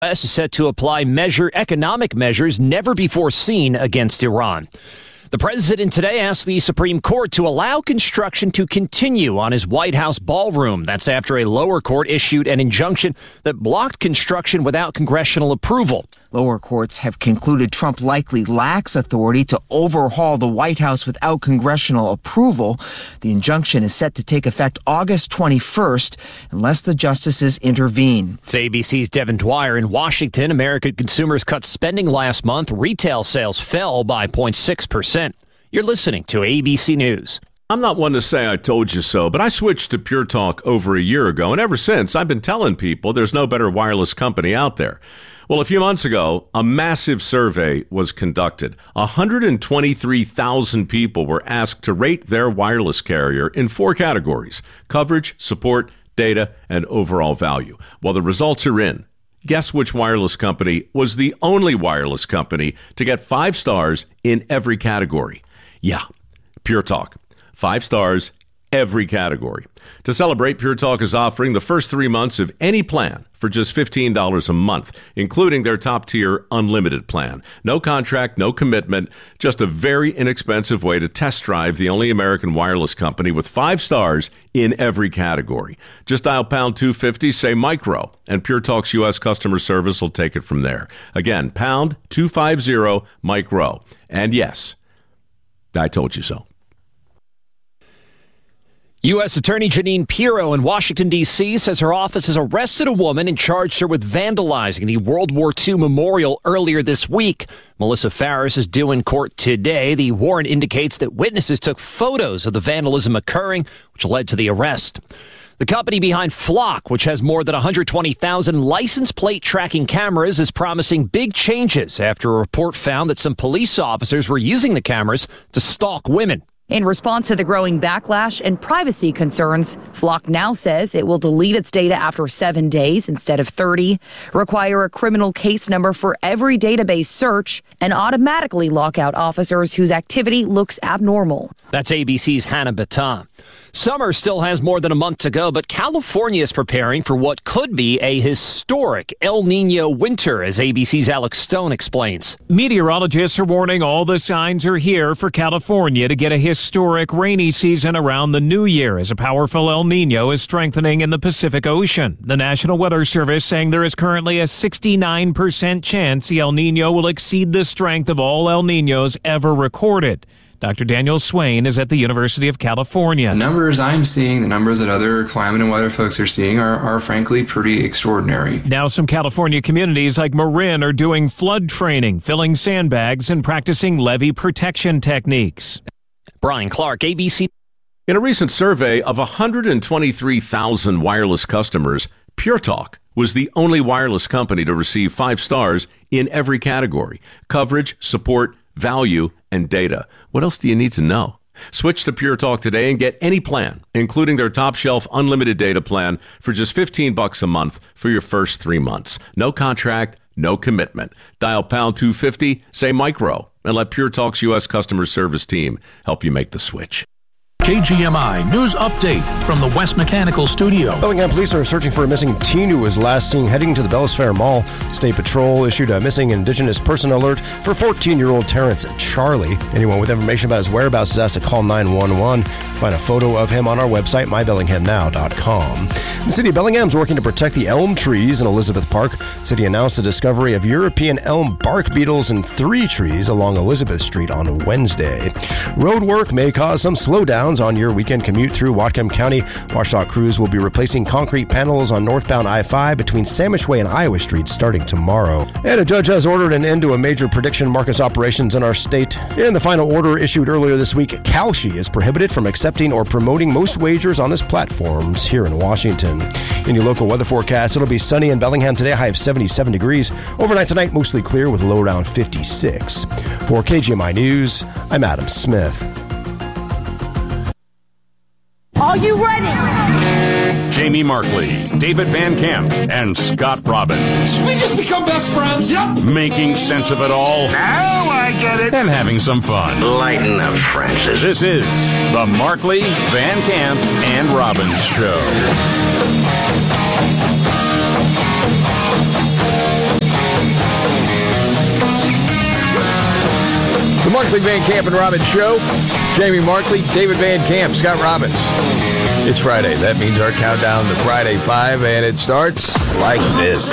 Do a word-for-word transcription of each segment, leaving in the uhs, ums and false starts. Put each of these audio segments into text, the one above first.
U S is set to apply measure economic measures never before seen against Iran. The president today asked the Supreme Court to allow construction to continue on his White House ballroom. That's after a lower court issued an injunction that blocked construction without congressional approval. Lower courts have concluded Trump likely lacks authority to overhaul the White House without congressional approval. The injunction is set to take effect August twenty-first unless the justices intervene. It's A B C's Devin Dwyer in Washington. American consumers cut spending last month. Retail sales fell by zero point six percent. You're listening to A B C News. I'm not one to say I told you so, but I switched to Pure Talk over a year ago, and ever since, I've been telling people there's no better wireless company out there. Well, a few months ago, a massive survey was conducted. one hundred twenty-three thousand people were asked to rate their wireless carrier in four categories: coverage, support, data, and overall value. Well, the results are in. Guess which wireless company was the only wireless company to get five stars in every category? Yeah, Pure Talk. Five stars, every category. To celebrate, Pure Talk is offering the first three months of any plan for just fifteen dollars a month, including their top-tier unlimited plan. No contract, no commitment, just a very inexpensive way to test drive the only American wireless company with five stars in every category. Just dial pound two fifty, say micro, and Pure Talk's U S customer service will take it from there. Again, pound two fifty, micro. And yes, I told you so. U S Attorney Jeanine Pirro in Washington, D C says her office has arrested a woman and charged her with vandalizing the World War Two memorial earlier this week. Melissa Farris is due in court today. The warrant indicates that witnesses took photos of the vandalism occurring, which led to the arrest. The company behind Flock, which has more than one hundred twenty thousand license plate tracking cameras, is promising big changes after a report found that some police officers were using the cameras to stalk women. In response to the growing backlash and privacy concerns, Flock now says it will delete its data after seven days instead of thirty, require a criminal case number for every database search, and automatically lock out officers whose activity looks abnormal. That's A B C's Hannah Baton. Summer still has more than a month to go, but California is preparing for what could be a historic El Nino winter, as A B C's Alex Stone explains. Meteorologists are warning all the signs are here for California to get a historic rainy season around the new year as a powerful El Nino is strengthening in the Pacific Ocean. The National Weather Service saying there is currently a sixty-nine percent chance the El Nino will exceed the strength of all El Ninos ever recorded. Doctor Daniel Swain is at the University of California. The numbers I'm seeing, the numbers that other climate and weather folks are seeing are, are frankly pretty extraordinary. Now some California communities like Marin are doing flood training, filling sandbags and practicing levee protection techniques. Brian Clark, A B C. In a recent survey of one hundred twenty-three thousand wireless customers, Pure Talk was the only wireless company to receive five stars in every category: coverage, support, value, and data. What else do you need to know? Switch to Pure Talk today and get any plan, including their top shelf unlimited data plan, for just fifteen bucks a month for your first three months. No contract, no commitment. Dial pound two fifty, say micro, and let Pure Talk's U S customer service team help you make the switch. K G M I News Update from the West Mechanical Studio. Bellingham police are searching for a missing teen who was last seen heading to the Bellis Fair Mall. State Patrol issued a missing Indigenous person alert for fourteen-year-old Terrence Charlie. Anyone with information about his whereabouts is asked to call nine one one. Find a photo of him on our website, my bellingham now dot com. The city of Bellingham is working to protect the elm trees in Elizabeth Park. The city announced the discovery of European elm bark beetles in three trees along Elizabeth Street on Wednesday. Road work may cause some slowdowns on your weekend commute through Whatcom County. WashDOT crews will be replacing concrete panels on northbound I five between Sandwich Way and Iowa Street starting tomorrow. And a judge has ordered an end to a major prediction markets operations in our state. In the final order issued earlier this week, Kalshi is prohibited from accepting or promoting most wagers on its platforms here in Washington. In your local weather forecast, it'll be sunny in Bellingham today, high of seventy-seven degrees. Overnight tonight, mostly clear with a low around fifty-six. For K G M I News, I'm Adam Smith. Are you ready? Jamie Markley, David Van Camp, and Scott Robbins. We just become best friends. Yep. Making sense of it all. Now I get it. And having some fun. Lighten up, Francis. This is the Markley, Van Camp, and Robbins Show. The Markley, Van Camp, and Robbins Show. Jamie Markley, David Van Camp, Scott Robbins. It's Friday. That means our countdown to Friday five, and it starts like this.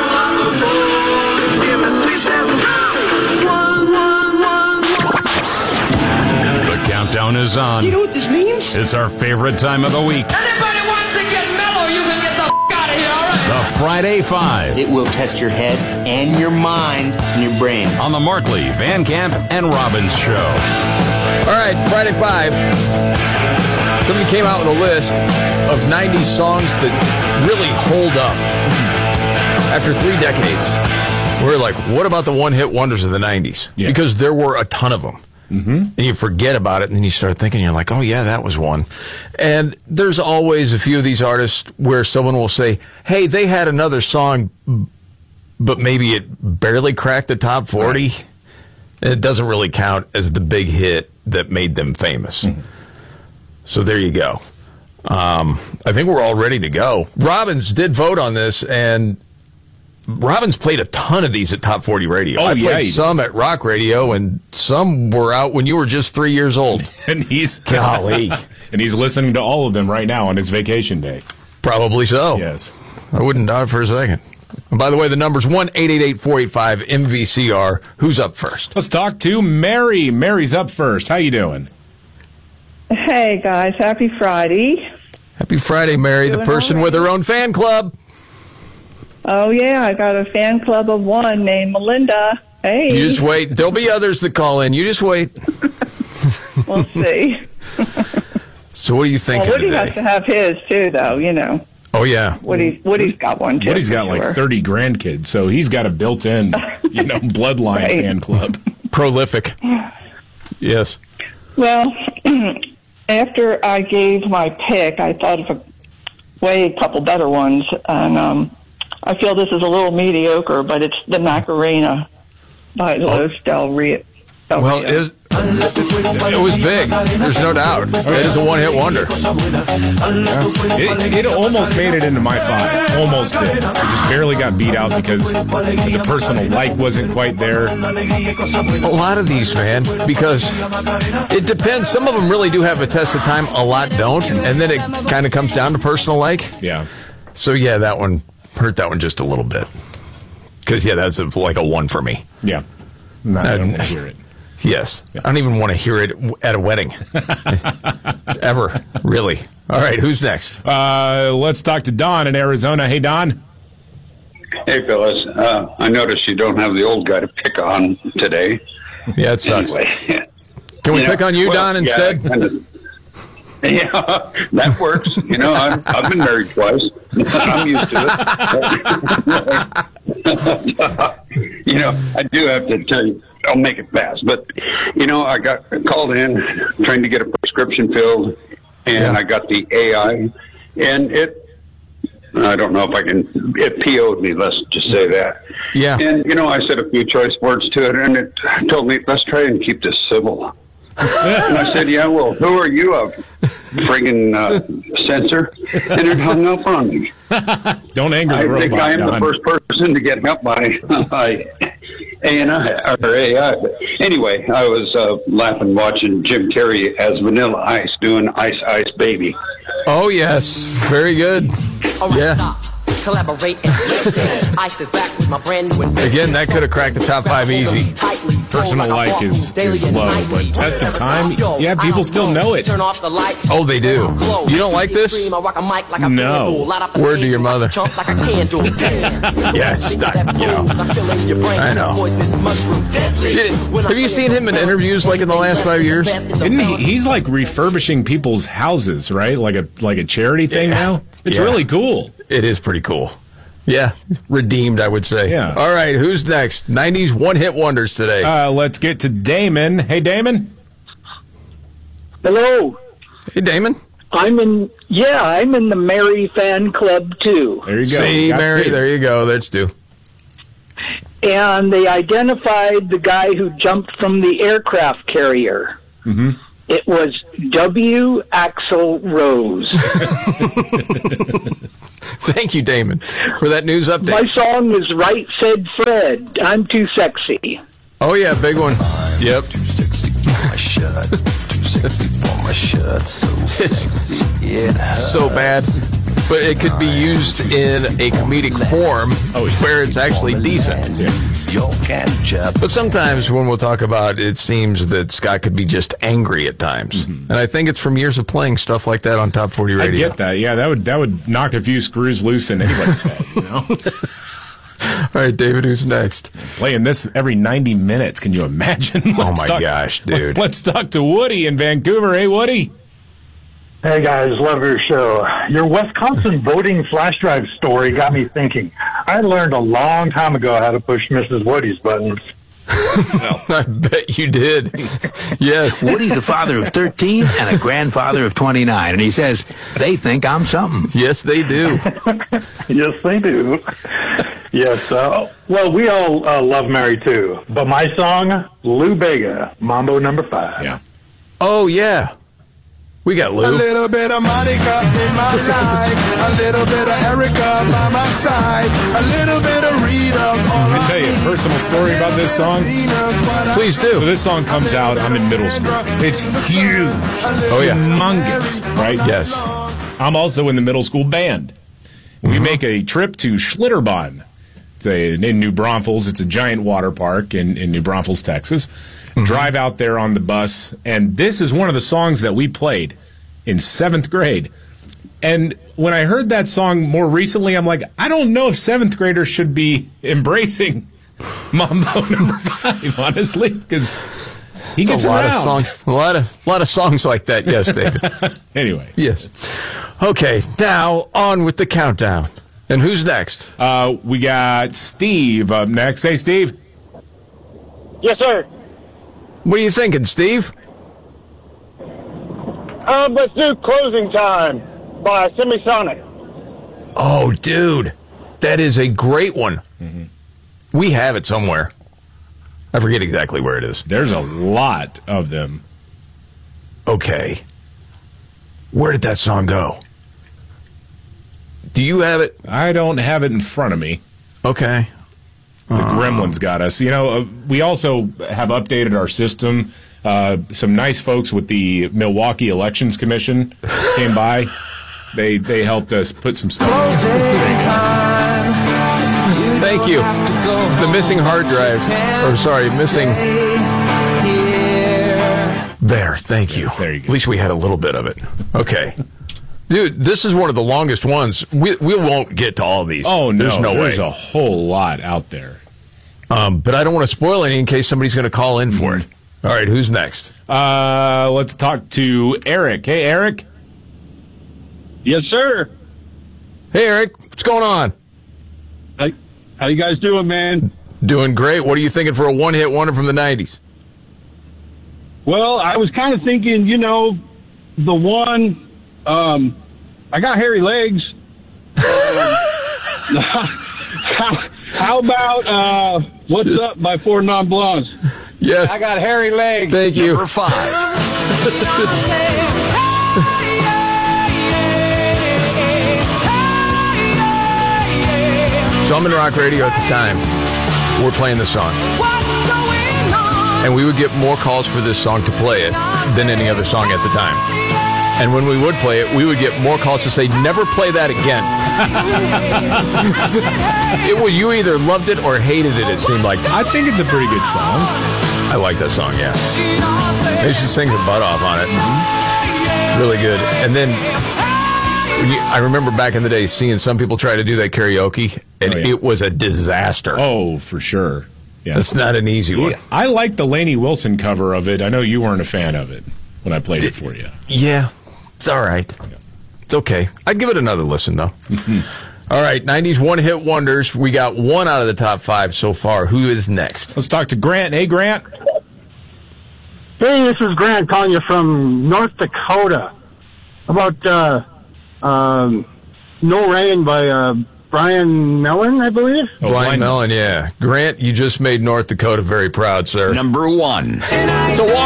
The countdown is on. You know what this means? It's our favorite time of the week. Anybody wants to get mellow, you can get the f*** out of here, all right? The Friday Five. It will test your head and your mind and your brain. On the Markley, Van Camp, and Robbins Show. All right, Friday Five. Somebody came out with a list of nineties songs that really hold up after three decades. We're like, what about the one-hit wonders of the nineties? Yeah. Because there were a ton of them. Mm-hmm. And you forget about it, and then you start thinking, you're like, oh, yeah, that was one. And there's always a few of these artists where someone will say, hey, they had another song, but maybe it barely cracked the top forty. Right. And it doesn't really count as the big hit that made them famous. Mm-hmm. So there you go. Um, I think we're all ready to go. Robbins did vote on this, and Robbins played a ton of these at Top forty Radio. Oh, I played yeah, some at Rock Radio, and some were out when you were just three years old. And he's golly, and he's listening to all of them right now on his vacation day. Probably so. Yes, I wouldn't doubt it for a second. And by the way, the number's one eight eight eight, four eight five, M V C R. Who's up first? Let's talk to Mary. Mary's up first. How you doing? Hey, guys. Happy Friday. Happy Friday, Mary, the person with her own fan club. Oh, yeah. I got a fan club of one named Melinda. Hey. You just wait. There'll be others that call in. You just wait. We'll see. So what are you thinking well, Woody today? has to have his, too, though, you know. Oh, yeah. Woody's, Woody's got one, too. Woody's got sure. like thirty grandkids, so he's got a built-in, you know, bloodline Right. fan club. Prolific. Yes. Well, after I gave my pick, I thought of a way a couple better ones, and um, I feel this is a little mediocre, but it's the Macarena by Los Del Rio. Del Well, Rio. it was, it was big. There's no doubt. It is a one-hit wonder. It, it almost made it into my five. Almost did. It just barely got beat out because the personal like wasn't quite there. A lot of these, man, because it depends. Some of them really do have a test of time. A lot don't. And then it kind of comes down to personal like. Yeah. So, yeah, that one hurt that one just a little bit. Because, yeah, that's a, like a one for me. Yeah. No, I don't want to hear it. Yes. Yeah. I don't even want to hear it at a wedding. Ever. Really. All right. Who's next? Uh, let's talk to Don in Arizona. Hey, Don. Hey, fellas. Uh, I noticed you don't have the old guy to pick on today. Yeah, it sucks. Anyway. Can we You pick know, on you, well, Don, yeah, instead? kind of, yeah, that works. You know, I've, I've been married twice. I'm used to it. You know, I do have to tell you, I'll make it fast. But, you know, I got called in trying to get a prescription filled, and yeah. I got the A I, and it, I don't know if I can, it P O'd me, let's just say that. Yeah. And, you know, I said a few choice words to it, and it told me, let's try and keep this civil. And I said, yeah, well, who are you, a friggin' uh, censor? And it hung up on me. Don't anger the I robot, think I am Don. the first person to get help by, by A and I, or A I. But anyway, I was uh, laughing watching Jim Carrey as Vanilla Ice doing Ice Ice Baby. Oh, yes. Very good. Yeah. Collaborate and listen. I sit back with my brand new Again, that could have cracked the top five easy. Personal like is, is low, but test of time, yeah, people still know it. Oh, they do. You don't like this? No. Word to your mother. Yeah, it's not, you know. I know. Have you seen him in interviews like in the last five years? Isn't he, he's like refurbishing people's houses, right? Like a like a charity thing Yeah. now? It's Yeah. really cool. It is pretty cool. Yeah, redeemed, I would say. Yeah. All right, who's next? nineties one-hit wonders today. Uh, let's get to Damon. Hey, Damon. Hello. Hey, Damon. I'm in, yeah, I'm in the Mary fan club, too. There you go. See, Got Mary, two. there you go. That's two. And they identified the guy who jumped from the aircraft carrier. Mm-hmm. It was W. Axl Rose. Thank you, Damon, for that news update. My song is Right Said Fred. I'm too sexy. Oh, yeah, big one. Yep. too sexy for my shirt. Too sexy for my shirt. So sexy. It's so bad. But it could be used in a comedic form where it's actually decent. But sometimes when we'll talk about it, it seems that Scott could be just angry at times. Mm-hmm. And I think it's from years of playing stuff like that on Top forty Radio. I get that. Yeah, that would that would knock a few screws loose in anybody's head, you know? All right, David, who's next? Playing this every ninety minutes. Can you imagine? Oh, my talk, gosh, dude. Let's talk to Woody in Vancouver. Hey, Woody. Hey, guys. Love your show. Your Wisconsin voting flash drive story got me thinking. I learned a long time ago how to push Missus Woody's buttons. Well, I bet you did. Yes. Woody's the father of thirteen and a grandfather of twenty-nine. And he says, they think I'm something. Yes, they do. Yes, they do. Yes. Uh, well, we all uh, love Mary, too. But my song, Lou Bega, Mambo number five. Yeah. Oh, yeah. We got Lou. A little bit of Monica in my life, a little bit of Erica by my side, a little bit of Rita's all Let me tell you a personal story about this song. Please do. So this song comes out, I'm in middle school. It's huge. Oh, yeah. Humongous, right? Yes. I'm also in the middle school band. We mm-hmm. make a trip to Schlitterbahn. It's a, in New Braunfels. It's a giant water park in, in New Braunfels, Texas. Mm-hmm. Drive out there on the bus, and this is one of the songs that we played in seventh grade. And when I heard that song more recently, I'm like, I don't know if seventh graders should be embracing Mambo number five, honestly, because he gets a lot around. Of songs, a lot of a lot of songs like that. Yes, David. Anyway, yes. Okay, now on with the countdown. And who's next? Uh, we got Steve up next. Hey, Steve. Yes, sir. What are you thinking, Steve? Um, let's do Closing Time by Semisonic. Oh, dude. That is a great one. Mm-hmm. We have it somewhere. I forget exactly where it is. There's a lot of them. Okay. Where did that song go? Do you have it? I don't have it in front of me. Okay. The um, Gremlins got us. You know, uh, we also have updated our system. Uh, some nice folks with the Milwaukee Elections Commission came by. They they helped us put some stuff. Thank you. The missing hard drive. Or sorry, missing. There. Thank you. There you go. At least we had a little bit of it. Okay. Dude, this is one of the longest ones. We we won't get to all of these. Oh, no. There's no There's way. a whole lot out there. Um, but I don't want to spoil any in case somebody's going to call in for it. All right, who's next? Uh, let's talk to Eric. Hey, Eric. Yes, sir. Hey, Eric. What's going on? How, how you guys doing, man? Doing great. What are you thinking for a one-hit wonder from the nineties? Well, I was kind of thinking, you know, the one... Um, I got hairy legs. Um, how, how about uh, What's Just, Up by Four Non Blondes? Yes. I got hairy legs. Thank you. Number five. Zombie Rock Radio at the time, we're playing this song. And we would get more calls for this song to play it than any other song at the time. And when we would play it, we would get more calls to say, never play that again. It was, you either loved it or hated it, it seemed like. I think it's a pretty good song. I like that song, yeah. They used to sing their butt off on it. Mm-hmm. Really good. And then you, I remember back in the day seeing some people try to do that karaoke, and oh, yeah. it was a disaster. Oh, for sure. Yeah. That's not an easy one. Yeah, I like the Lainey Wilson cover of it. I know you weren't a fan of it when I played it for you. Yeah. It's all right. It's okay. I'd give it another listen, though. All right, nineties one-hit wonders. We got one out of the top five so far. Who is next? Let's talk to Grant. Hey, Grant. Hey, this is Grant calling you from North Dakota. About uh, um, No Rain by uh, Brian Mellon, I believe. Oh, Brian Mellon, yeah. Grant, you just made North Dakota very proud, sir. Number one. It's a walk.